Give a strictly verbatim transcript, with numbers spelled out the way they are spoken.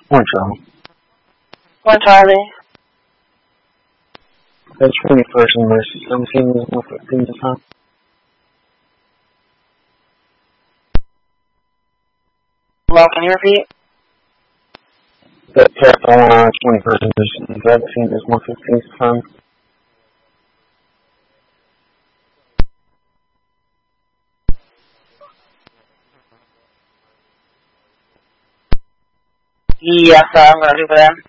Morning, Charlie. Morning, Charlie. That's twenty-first and Mercy. seventeen is one fifteen this time. Hello, can you repeat? That Carolina twenty-first and Mercy. seventeen is one fifteen this time. Yes, sir, I'm going to do that.